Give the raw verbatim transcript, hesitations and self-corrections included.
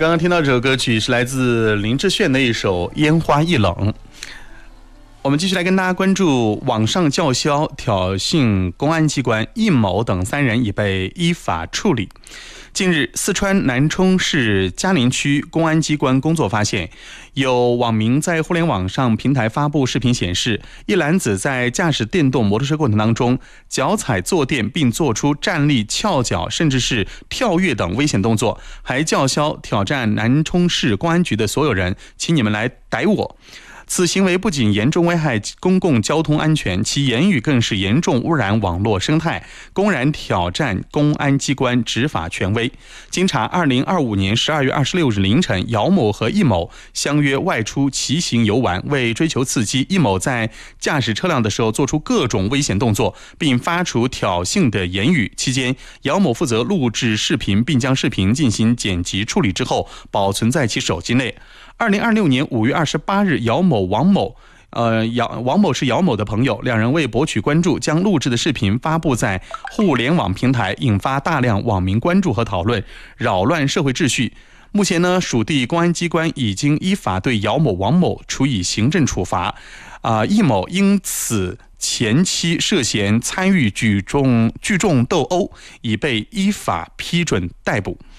刚刚听到这首歌曲是来自林志炫的一首《烟花易冷》。我们继续来跟大家关注网上叫嚣挑衅公安机关，易某等三人已被依法处理。近日，四川南充市嘉陵区公安机关工作发现，有网民在互联网上平台发布视频显示，一男子在驾驶电动摩托车过程当中脚踩坐垫，并做出站立、翘脚甚至是跳跃等危险动作，还叫嚣挑战南充市公安局的所有人，请你们来逮我。此行为不仅严重危害公共交通安全，其言语更是严重污染网络生态，公然挑战公安机关执法权威。经查，二零二五年十二月二十六日凌晨，姚某和易某相约外出骑行游玩，为追求刺激，易某在驾驶车辆的时候做出各种危险动作，并发出挑衅的言语。期间，姚某负责录制视频，并将视频进行剪辑处理之后保存在其手机内。二零二六年五月二十八日，姚某、王某，呃，姚王某是姚某的朋友，两人为博取关注，将录制的视频发布在互联网平台，引发大量网民关注和讨论，扰乱社会秩序。目前呢，属地公安机关已经依法对姚某、王某处以行政处罚，啊、呃，易某因此前期涉嫌参与聚众聚众斗殴，已被依法批准逮捕。